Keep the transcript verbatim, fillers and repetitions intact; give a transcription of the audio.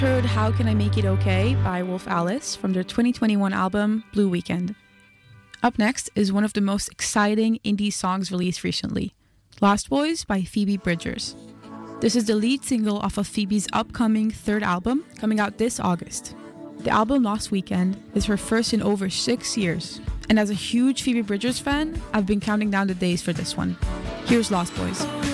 Heard How Can I Make It Okay by Wolf Alice from their twenty twenty-one album Blue Weekend. Up next is one of the most exciting indie songs released recently, Lost Boys by Phoebe Bridgers. This is the lead single off of Phoebe's upcoming third album, coming out this August. The album Lost Weekend is her first in over six years, and as a huge Phoebe Bridgers fan, I've been counting down the days for this one. Here's Lost Boys.